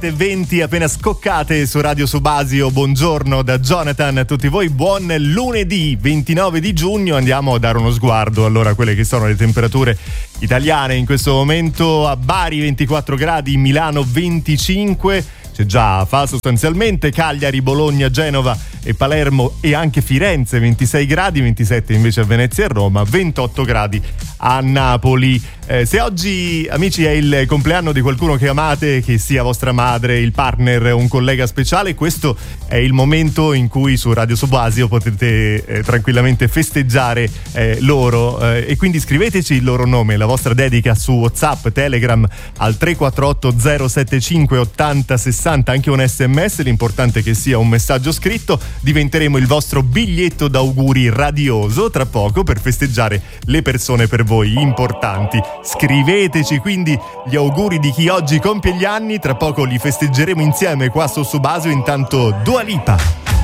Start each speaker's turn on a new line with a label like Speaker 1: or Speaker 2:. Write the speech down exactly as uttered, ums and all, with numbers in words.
Speaker 1: venti appena scoccate su Radio Subasio. Buongiorno da Jonathan a tutti voi, buon lunedì ventinove di giugno. Andiamo a dare uno sguardo allora a quelle che sono le temperature italiane in questo momento. A Bari ventiquattro gradi, Milano venticinque, c'è già fa sostanzialmente, Cagliari, Bologna, Genova e Palermo e anche Firenze ventisei gradi, ventisette invece a Venezia e Roma, ventotto gradi a Napoli. Eh, se oggi, amici, è il compleanno di qualcuno che amate, che sia vostra madre, il partner, un collega speciale, questo è il momento in cui su Radio Subasio potete eh, tranquillamente festeggiare eh, loro, eh, e quindi scriveteci il loro nome, la vostra dedica su WhatsApp, Telegram al tre quattro otto zero sette cinque ottanta sessanta, anche un sms, l'importante è che sia un messaggio scritto. Diventeremo il vostro biglietto d'auguri radioso tra poco per festeggiare le persone per voi importanti. Scriveteci quindi gli auguri di chi oggi compie gli anni, tra poco li festeggeremo insieme qua su Subasio. Intanto Dua Lipa.